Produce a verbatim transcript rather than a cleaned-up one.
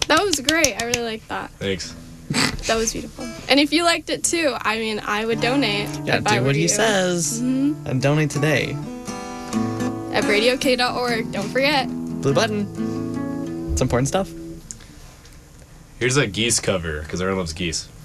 That was great. I really liked that. Thanks. That was beautiful. And if you liked it too, I mean, I would donate. Yeah, if I do were what he you. says Mm-hmm. and donate today. At radio k dot org. Don't forget. Blue button. It's important stuff. Here's a geese cover, because everyone loves geese.